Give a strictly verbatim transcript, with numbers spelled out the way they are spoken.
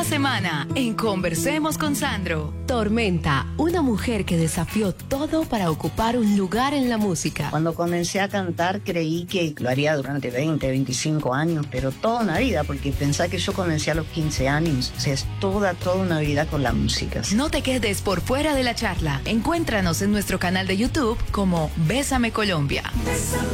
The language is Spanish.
semana en Conversemos con Sandro. Tormenta, una mujer que desafió todo para ocupar un lugar en la música. Cuando comencé a cantar creí que lo haría durante veinte, veinticinco años, pero toda una vida, porque pensé que yo comencé a los quince años. O sea, es toda, toda una vida con la música. No te quedes por fuera de la charla. Encuéntranos en nuestro canal de YouTube como Bésame Colombia. Bésame.